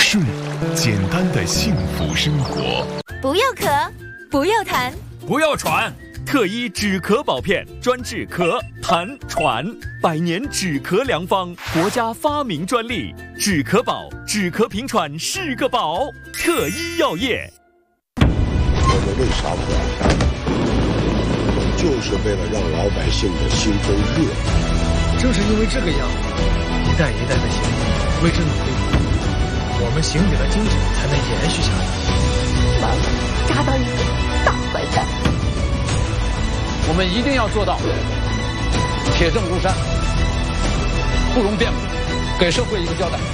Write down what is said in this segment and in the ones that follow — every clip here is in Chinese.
顺，简单的幸福生活。 不要咳，不要痰， 不要喘。特一止咳宝片，专治咳、痰、喘，100年止咳良方，国家发明专利。止咳宝，止咳平喘是个宝。特一药业。 我们为啥破案？就是为了让老百姓的心中热。 正是因为这个样，一代一代的刑警为之努力，我们刑警的精神才能延续下去。 完了，抓到一个大坏蛋。 我们一定要做到铁证如山，不容辩驳，给社会一个交代。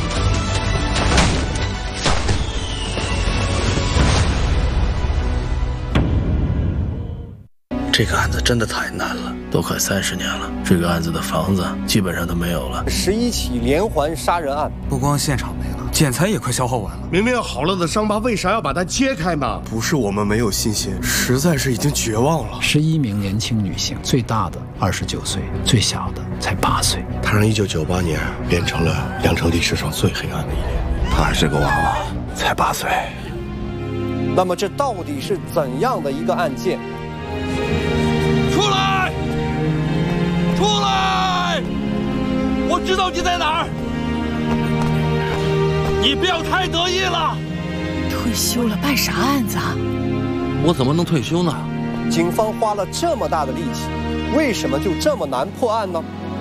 这个案子真的太难了，都快30年了，这个案子的房子基本上都没有了。 11起连环杀人案， 不光现场没了，建材也快消耗完了。 明明好了的伤疤，为啥要把它揭开呢？ 不是我们没有信心，实在是已经绝望了。 11名年轻女性，最大的29岁，最小的才8岁。 他让1998年变成了良城历史上最黑暗的一年。 他还是个娃娃，才8岁。 那么这到底是怎样的一个案件？ 出来！出来！我知道你在哪儿。你不要太得意了。 退休了办啥案子啊？ 我怎么能退休呢？ 警方花了这么大的力气，为什么就这么难破案呢？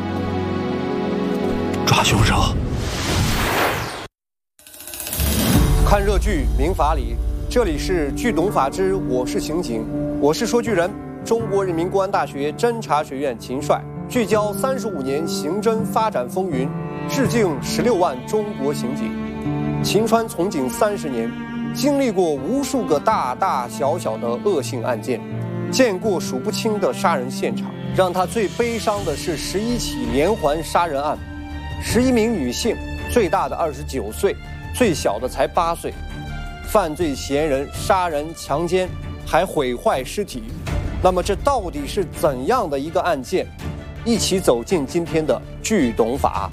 抓凶手。 看热剧《民法理》，这里是剧懂法之我是刑警，我是说剧人。中国人民公安大学侦查学院秦帅，聚焦35年刑侦发展风云，致敬16万中国刑警。秦川从警30年，经历过无数个大大小小的恶性案件，见过数不清的杀人现场。让他最悲伤的是11起连环杀人案，11名女性，最大的29岁，最小的才8岁。犯罪嫌疑人杀人强奸，还毁坏尸体。那么这到底是怎样的一个案件？一起走进今天的剧懂法。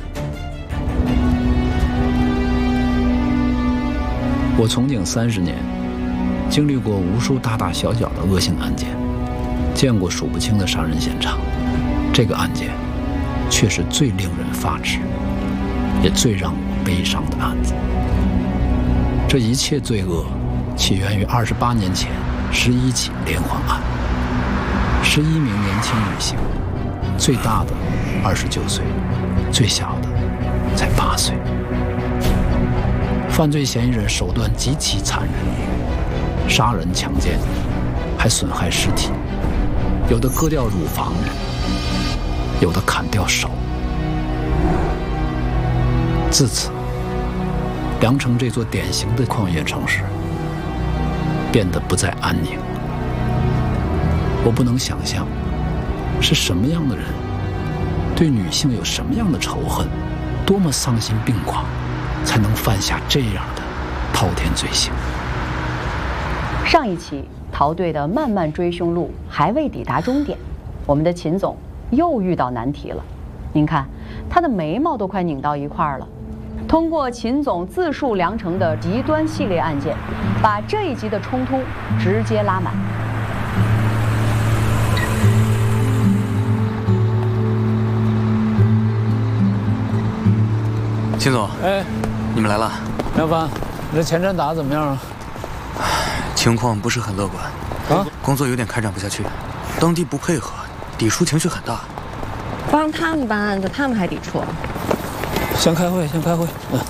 我从警30年，经历过无数大大小小的恶性案件，见过数不清的杀人现场。这个案件却是最令人发指，也最让我悲伤的案子。这一切罪恶起源于28年前11起连环案。11名年轻女性，最大的29岁，最小的才8岁。犯罪嫌疑人手段极其残忍，杀人强奸，还损害尸体，有的割掉乳房，有的砍掉手。自此，良城这座典型的矿业城市变得不再安宁。我不能想象，是什么样的人，对女性有什么样的仇恨，多么丧心病狂，才能犯下这样的滔天罪行。 上一期陶队的漫漫追凶路还未抵达终点，我们的秦总又遇到难题了。您看，他的眉毛都快拧到一块儿了。通过秦总自述良城的极端系列案件，把这一集的冲突直接拉满。 秦总， 哎， 你们来了。 梁帆，你这前瞻打得怎么样啊？ 情况不是很乐观，工作有点开展不下去，当地不配合，抵触情绪很大。 帮他们办案子，他们还抵触？ 先开会，先开会。